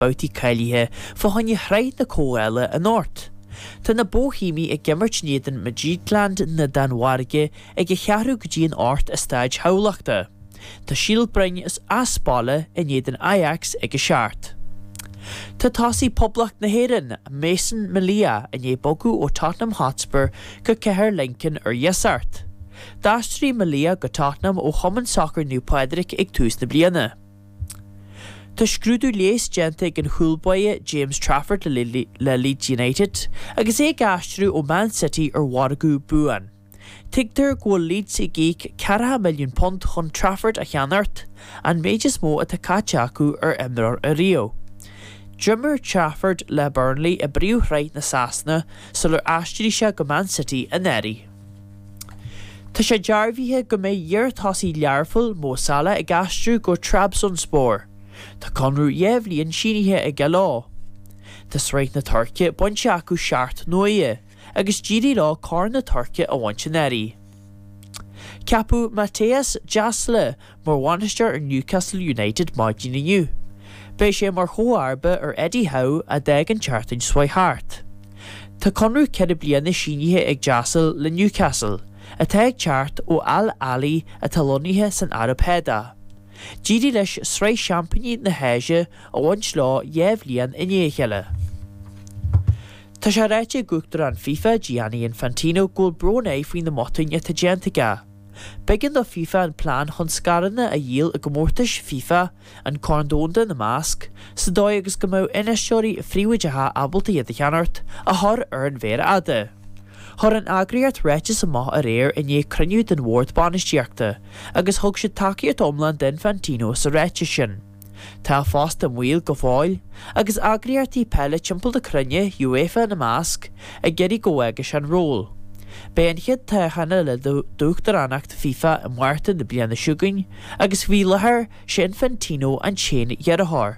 bouty cailithe fáhanne hraid na cóile an ort. Tá na bóhíimi ag gimmert néadan Magidland na Danwarige ag chearú go dtí an ort a staid haulachta. Tá sílbrein is aspála in néadan Ajax ag seart. Tá tásaí poblacht na héireann Mason Malia in bogu ó Tottenham Hotspur go ceithir Lincoln ar Yesart. D'astrí Malia go Tottenham ó Chumann Soccer New Padraig ag tús na bliana. Tá scrúdú léis genta ag an chúlbaide James Trafford le Leeds United agus é gastrú ó Man City ar Wargu buan. Tigtar ghfuil Leeds i gcéic £40 million chun Trafford a cheannart an méidir mó a tá caite acu ar imreoir a Rio. Drummer Trafford le Burnley a bríú hraid na Sasna sul ar astrí se go Man City a Neri. Tá sé dearbhíthe go mé dheartásaí learful Mo Salah ag gastrú go Trabzonspor. Tá conrú dhéhlíonn sínithe ag lá. Tás réit na Turcia buinte acu seart nua agus ddírí lá cá na Turcia a bhaint Neri. Ceapú Matthias Jasle mar bhainisteoir ar Newcastle United maidin inniu. Bei sé mar chomharba ar Eddie Howe a d'ag an chartain Swai Hart. Tá conrú cead bliana sínithe ag Jasle le Newcastle, a teag chart ó Al Ali a talonithe san Arab Heda. Díri leis srei champagne na héise a bhaint lá dhéhlíonn in éicheile. Tá sé réite gúachtar an FIFA Gianni Infantino gúil brón é faoin na motain a tá déantacha. Began do FIFA an plán chun scaranna a dhéal a gomórtais FIFA an cándónda na másc sa dói agus go mó inisteirí phríomhaidetha abalta iad a cheannart a thar ar an bhéir ada. Thar an agriart réite sa maith a réir in é cruniú den Ward banisteachta agus thug sé takeíocht omlan den Infantino sa réite sin. Tá fásta mhuiil go fáil agus agriartí pelle timpeall de crunne UEFA na másc a geirí go bhhaige an ról. Bei an chiad techanna le dúchtar annacht FIFA in Mharta na bliana siúgain agus bhí lethir sé Infantino an chéin dhearthar.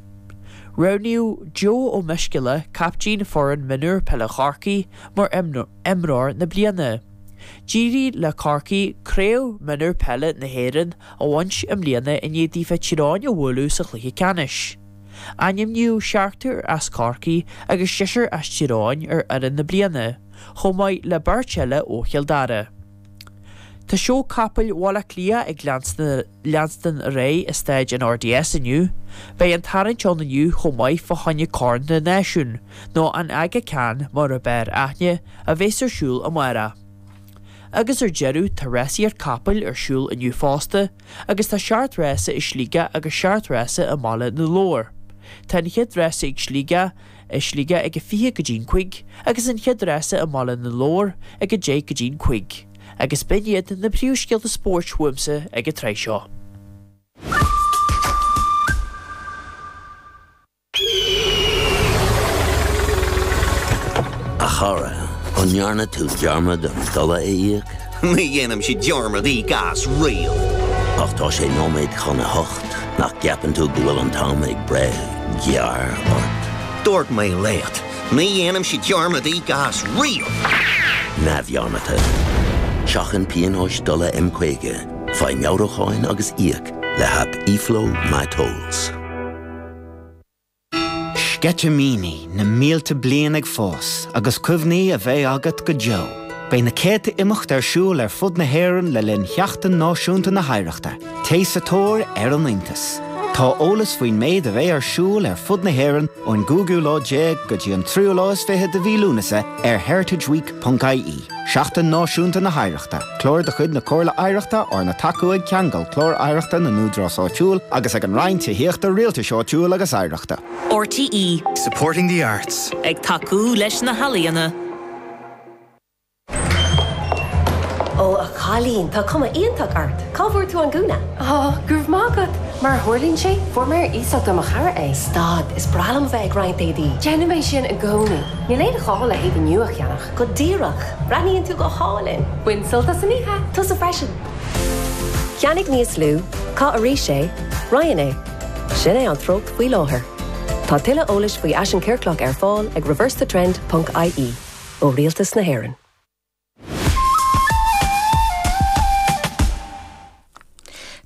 Rauniú Joe ó Miscile captín foran minúr pelle charcaí mar imreoir na bliana. Díri le carcaí créú minúr pelle na héireann a bhaint imbliana in dtífa tíráin a bhfuilú sa chluiche canis. Ainimniú seachtar as carcaí agus siir as tíráin ar aran na bliana, chomáid le bartseile ó Cheildara. Tá seo capall wala clia ag Lanston Ray a stage an RDS iniu, bei an tarint an iniu chomáid fahanne carn na náisiún, nó an aige can mar a bear aithne a bhés ar siúl a mara. Agus ar jeru tá résaí ar capall ar siúl iniu fásta, agus tá seart résa is slíga agus seart résa a mala na lór. Tá an chiad résa ag slíga ag a 5 go dín chuig, agus an chiad résa a mala na lór ag a 10 go dín chuig. Agus biniad na príomhscéalta spórt thuamsa ag a treisio. A chara, an nearna tú dearmad an dula éiag? Mi dhéanam si dearmad í gas rial. Ach tá sé nóméid chuna hocht, nach ceapan tú go bhfuil an táim ag bre, gear or... Dúirt mé léat, mi dhéanam si dearmad í gas rial. Na bhearmata. Seachan píonóis dula imcuige, fáim meabhracháin agus íoc le hab e-flow my tolls. Scetamíní na mílta blian ag fós agus cuimhní a bheith agat go Joe. Bei na céta imimecht ar siúl ar fud na héireann le linn cheachtain náisiúnta na haireachta, tééis a tóir ar an Aontas. Tá ólas faoin méid a bheith ar siúl ar fud na héireann ón Google Lá J go dtí an 23 de bhí lúnasa ar heritageweek.ie. Seachtain náisiúnta na haireachta, clór de chud na cóirla aireachta or na tacuig ceangal clór aireachta na núdrásáitiúil agus ag an roinnte híochta rialta seáitiúil agus aireachta. RTE. Supporting the arts. Ag tacu leis na halaíana. Ó, a chalín, tá cuma íontach art. Cábhar tú an gúna? Gurb mágad. Mar thuirlín sé, formar ísach do chara é. Stad, is bralam bheith grind édí. Genimé sin a gcónaí. Ní léad a cháil a héad nuach cheannach. Go díreach. Braníonn tú go hálinn. Winsolta san ihe. Tus a freisin. Ceannig níos lú, cá a rí sé, Ryan é. Sin é an trócht faoi láthair. Tá tuile ólas faoi Ashen Kirkloch ar fáil ag reversethetrend.ie. Ó rialtas na hÉireann.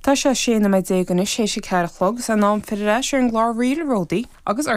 Tá sé sé na méid déganna sé sé ceirlog san ná fireéis ar an glár riile ródaí agus